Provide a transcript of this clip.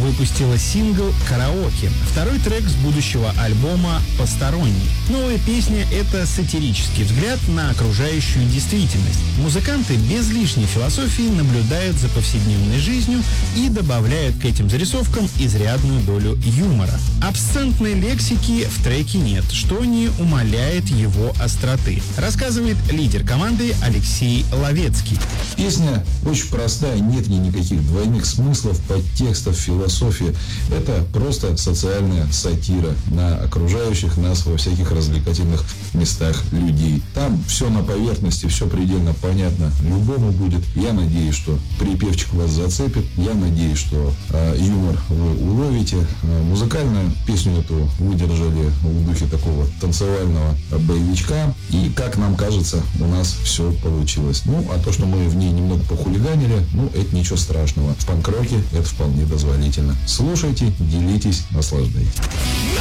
выпустила сингл «Караоке», второй трек с будущего альбома «Посторонний». Новая песня — это сатирический взгляд на окружающую действительность. Музыканты без лишней философии наблюдают за повседневной жизнью и добавляют к этим зарисовкам изрядную долю юмора. Абсцентной лексики в треке нет, что не умаляет его остроты, рассказывает лидер команды Алексей Ловецкий. Песня очень простая, нет в ней никаких двойных смыслов, подтекстов, философии. Это просто социальная сатира на окружающих нас во всяких развлекательных местах людей. Там все на поверхности, все предельно понятно любому будет. Я надеюсь, что припевчик вас зацепит. Я надеюсь, что юмор вы уловите. Музыкальную песню эту выдержали в духе такого танцевального боевичка. И, как нам кажется, у нас все получилось. Ну, а то, что мы в ней немного похулиганили, это ничего страшного. В панк-роке это вполне дозволительно. Слушайте, делитесь, наслаждайтесь.